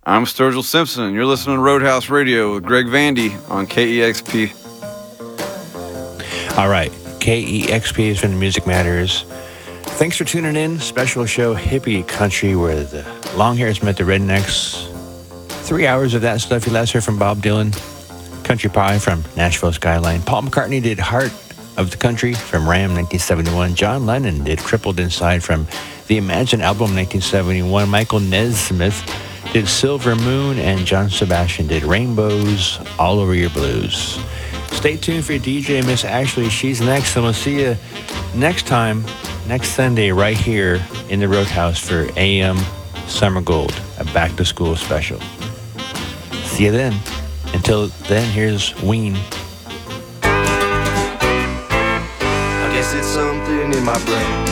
I'm Sturgill Simpson, and you're listening to Roadhouse Radio with Greg Vandy on KEXP. All right, KEXP is when music matters. Thanks for tuning in. Special show, Hippie Country, where the long hairs met the rednecks. 3 hours of that stuff. You last heard from Bob Dylan, Country Pie from Nashville Skyline. Paul McCartney did Heart of the Country from Ram 1971. John Lennon did Crippled Inside from the Imagine album 1971. Michael Nesmith did Silver Moon, and John Sebastian did Rainbows All Over Your Blues. Stay tuned for DJ Miss Ashley. She's next, and we'll see you next time, next Sunday, right here in the Roadhouse for AM Summer Gold, a back-to-school special. See you then. Until then, here's Ween. I guess it's something in my brain.